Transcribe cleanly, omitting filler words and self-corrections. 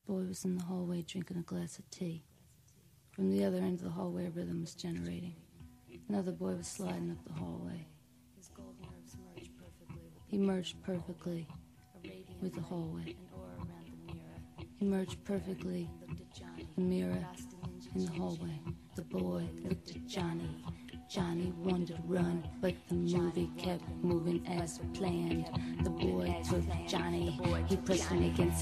boy was in the hallway drinking a glass of tea. From the other end of the hallway, a rhythm was generating. Another boy was sliding up the hallway. He merged perfectly with the hallway. He merged perfectly, the mirror in the hallway. The boy looked at Johnny. Johnny wanted to run, but the movie kept moving as planned. The boy took Johnny. He pressed him against